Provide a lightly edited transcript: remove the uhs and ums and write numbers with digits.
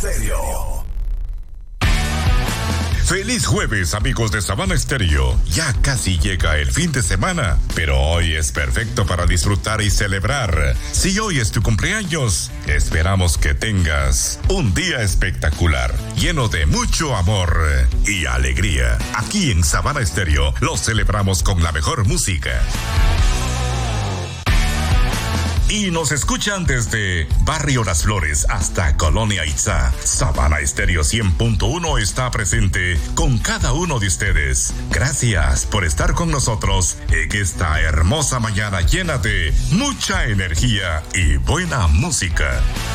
Estéreo. Feliz jueves, amigos de Sabana Estéreo. Ya casi llega el fin de semana, pero hoy es perfecto para disfrutar y celebrar. Si hoy es tu cumpleaños, esperamos que tengas un día espectacular, lleno de mucho amor y alegría. Aquí en Sabana Estéreo lo celebramos con la mejor música. Y nos escuchan desde Barrio Las Flores hasta Colonia Itzá. Sabana Estéreo 100.1 está presente con cada uno de ustedes. Gracias por estar con nosotros en esta hermosa mañana llena de mucha energía y buena música.